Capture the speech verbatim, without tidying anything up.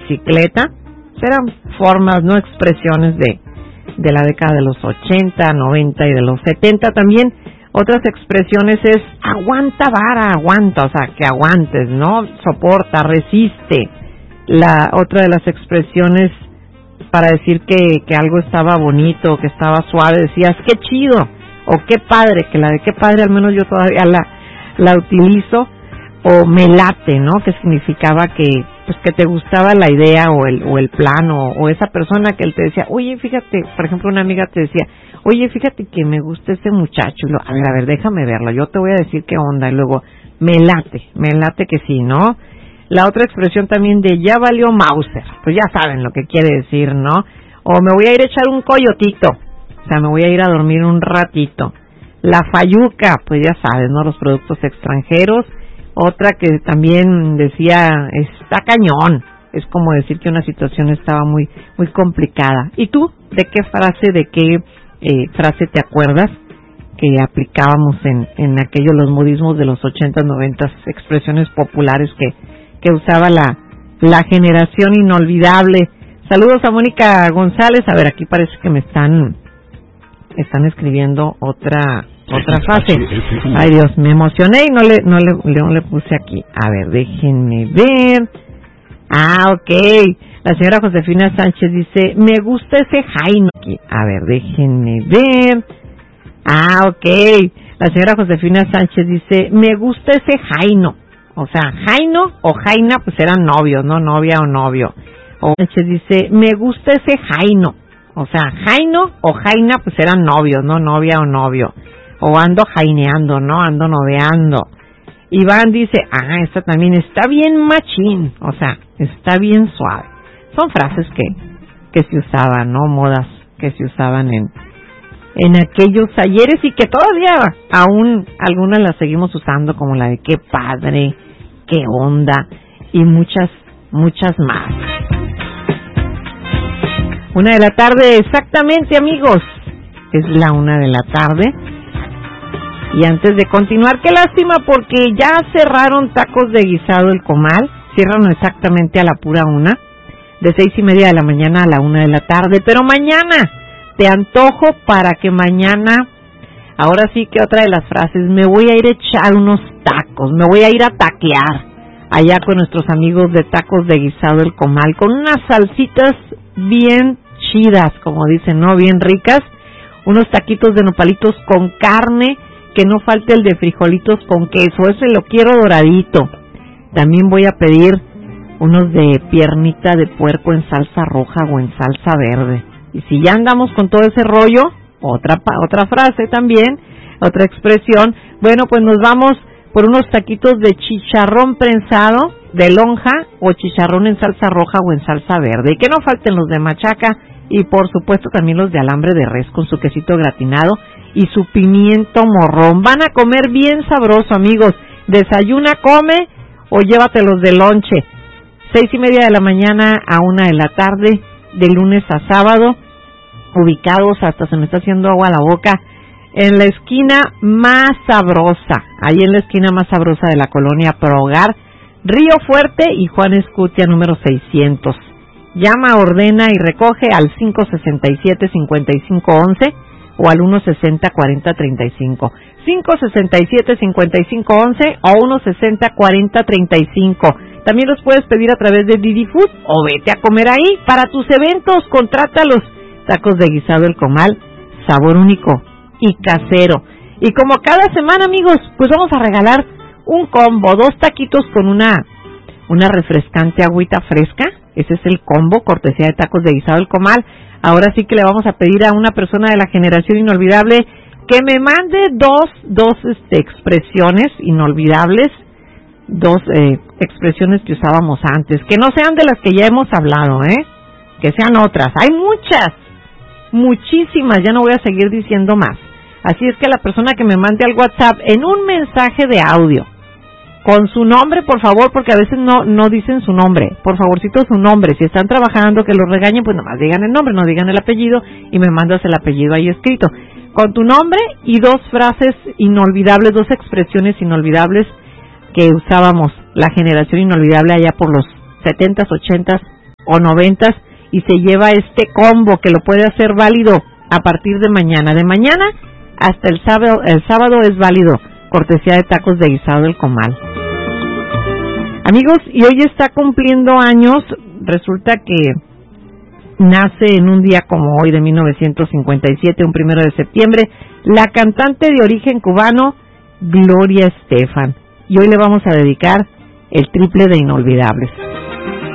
bicicleta. Eran formas, no expresiones de, de la década de los ochenta, noventa y de los setenta. También otras expresiones es aguanta vara, aguanta, o sea, que aguantes, ¿no? Soporta, resiste. La otra de las expresiones para decir que, que algo estaba bonito, que estaba suave, decías qué chido o qué padre, que la de qué padre al menos yo todavía la, la utilizo, o me late, ¿no? Que significaba que pues que te gustaba la idea o el o el plan o, o esa persona que él te decía, oye, fíjate, por ejemplo, una amiga te decía, oye, fíjate que me gusta ese muchacho, y lo, a ver, a ver, déjame verlo, yo te voy a decir qué onda, y luego, me late, me late que sí, ¿no? La otra expresión también de ya valió Mauser, pues ya saben lo que quiere decir, ¿no? O me voy a ir a echar un coyotito, o sea, me voy a ir a dormir un ratito. La fayuca, pues ya sabes, ¿no? Los productos extranjeros. Otra que también decía, está cañón, es como decir que una situación estaba muy muy complicada. ¿Y tú, de qué frase, de qué eh, frase te acuerdas que aplicábamos en, en aquellos los modismos de los ochentas, noventas, expresiones populares que, que usaba la, la generación inolvidable? Saludos a Mónica González. A ver, aquí parece que me están, están escribiendo otra... Otra frase. Ay, Dios, me emocioné y no le, no le, no le puse aquí. A ver, déjenme ver. Ah, ok. La señora Josefina Sánchez dice, me gusta ese Jaino. A ver, déjenme ver. Ah, ok. La señora Josefina Sánchez dice, me gusta ese Jaino. O sea, Jaino o Jaina, pues eran novios, ¿no? Novia o novio. O Sánchez dice, me gusta ese Jaino. O sea, Jaino o Jaina, pues eran novios, ¿no? Novia o novio. O ando jaineando, ¿no? Ando noveando. Iván dice, ah, esta también está bien machín, o sea, está bien suave. Son frases que, que se usaban, ¿no? Modas que se usaban en, en aquellos ayeres y que todavía aún algunas las seguimos usando, como la de qué padre, qué onda y muchas, muchas más. Una de la tarde, exactamente, amigos. Es la una de la tarde. Y antes de continuar, qué lástima porque ya cerraron Tacos de Guisado El Comal, cierran exactamente a la pura una, de seis y media de la mañana a la una de la tarde, pero mañana, te antojo para que mañana, ahora sí que otra de las frases, me voy a ir a echar unos tacos, me voy a ir a taquear, allá con nuestros amigos de Tacos de Guisado El Comal, con unas salsitas bien chidas, como dicen, ¿no? Bien ricas, unos taquitos de nopalitos con carne, que no falte el de frijolitos con queso, ese lo quiero doradito. También voy a pedir unos de piernita de puerco en salsa roja o en salsa verde. Y si ya andamos con todo ese rollo, otra otra frase también, otra expresión, bueno, pues nos vamos por unos taquitos de chicharrón prensado, de lonja, o chicharrón en salsa roja o en salsa verde. Y que no falten los de machaca, y por supuesto también los de alambre de res con su quesito gratinado y su pimiento morrón. Van a comer bien sabroso, amigos. Desayuna, come o llévatelos de lonche. Seis y media de la mañana a una de la tarde, de lunes a sábado, ubicados, hasta se me está haciendo agua a la boca, en la esquina más sabrosa, ahí en la esquina más sabrosa de la colonia Pro Hogar, Río Fuerte y Juan Escutia número seiscientos. Llama, ordena y recoge al cinco sesenta y siete, cincuenta y cinco once o al uno sesenta, cuarenta treinta y cinco. cinco sesenta y siete, cincuenta y cinco once o uno sesenta, cuarenta treinta y cinco. También los puedes pedir a través de Didi Food o vete a comer ahí. Para tus eventos, contrátalos. Tacos de Guisado El Comal, sabor único y casero. Y como cada semana, amigos, pues vamos a regalar un combo, dos taquitos con una, una refrescante agüita fresca. Ese es el combo, cortesía de Tacos de Guisado El Comal. Ahora sí que le vamos a pedir a una persona de la generación inolvidable que me mande dos, dos este, expresiones inolvidables, dos eh, expresiones que usábamos antes, que no sean de las que ya hemos hablado, ¿eh? Que sean otras. Hay muchas, muchísimas, ya no voy a seguir diciendo más. Así es que la persona que me mande al WhatsApp en un mensaje de audio, con su nombre, por favor, porque a veces no no dicen su nombre. Por favorcito, su nombre. Si están trabajando, que los regañen, pues nomás digan el nombre, no digan el apellido y me mandas el apellido ahí escrito. Con tu nombre y dos frases inolvidables, dos expresiones inolvidables que usábamos la generación inolvidable allá por los setentas, ochentas o noventas y se lleva este combo que lo puede hacer válido a partir de mañana. De mañana hasta el sábado, el sábado es válido, cortesía de Tacos de Guisado del Comal. Amigos, y hoy está cumpliendo años, resulta que nace en un día como hoy de mil novecientos cincuenta y siete, un primero de septiembre, la cantante de origen cubano Gloria Estefan. Y hoy le vamos a dedicar el triple de inolvidables.